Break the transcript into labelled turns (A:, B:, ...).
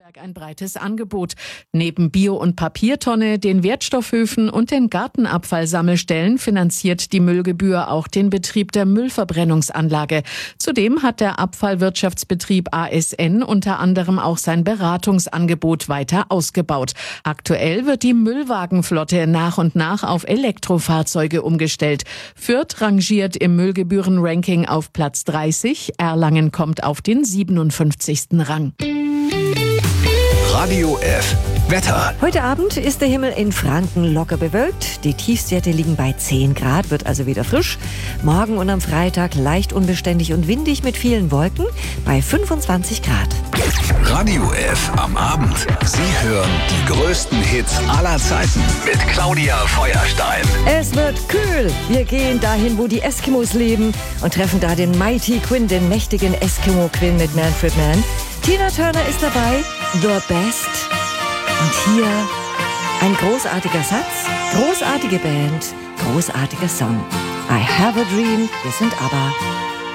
A: Ein breites Angebot. Neben Bio- und Papiertonne, den Wertstoffhöfen und den Gartenabfallsammelstellen finanziert die Müllgebühr auch den Betrieb der Müllverbrennungsanlage. Zudem hat der Abfallwirtschaftsbetrieb ASN unter anderem auch sein Beratungsangebot weiter ausgebaut. Aktuell wird die Müllwagenflotte nach und nach auf Elektrofahrzeuge umgestellt. Fürth rangiert im Müllgebührenranking auf Platz 30, Erlangen kommt auf den 57. Rang.
B: Radio F. Wetter.
C: Heute Abend ist der Himmel in Franken locker bewölkt. Die Tiefstwerte liegen bei 10 Grad, wird also wieder frisch. Morgen und am Freitag leicht unbeständig und windig mit vielen Wolken bei 25 Grad.
B: Radio F am Abend. Sie hören die größten Hits aller Zeiten mit Claudia Feuerstein.
C: Es wird kühl. Wir gehen dahin, wo die Eskimos leben und treffen da den Mighty Quinn, den mächtigen Eskimo-Quinn mit Manfred Mann. Tina Turner ist dabei, The Best. Und hier ein großartiger Satz, großartige Band, großartiger Song. I have a dream, wir sind ABBA.